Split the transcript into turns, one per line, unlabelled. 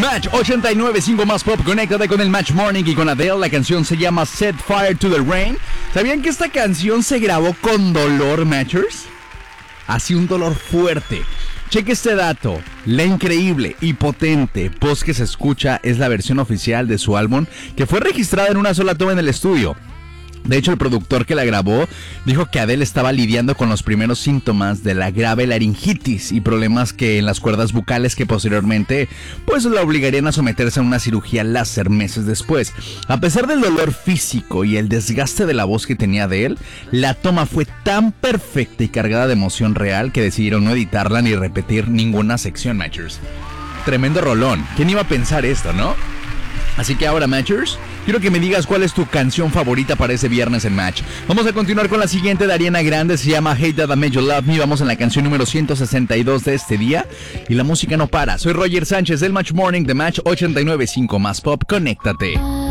Match 89.5 más pop, conéctate con el Match Morning y con Adele. La canción se llama Set Fire to the Rain. ¿Sabían que esta canción se grabó con dolor, Matchers? Así, un dolor fuerte. Cheque este dato, la increíble y potente voz que se escucha es la versión oficial de su álbum, que fue registrada en una sola toma en el estudio. De hecho, el productor que la grabó dijo que Adele estaba lidiando con los primeros síntomas de la grave laringitis y problemas que en las cuerdas bucales que posteriormente pues la obligarían a someterse a una cirugía láser meses después. A pesar del dolor físico y el desgaste de la voz que tenía Adele, la toma fue tan perfecta y cargada de emoción real que decidieron no editarla ni repetir ninguna sección, Matchers. Tremendo rolón. ¿Quién iba a pensar esto, no? Así que ahora, Matchers, quiero que me digas cuál es tu canción favorita para ese viernes en Match. Vamos a continuar con la siguiente de Ariana Grande, se llama Hate That I Made You Love Me. Vamos en la canción número 162 de este día y la música no para. Soy Roger Sánchez del Match Morning de Match 89.5 más pop. Conéctate.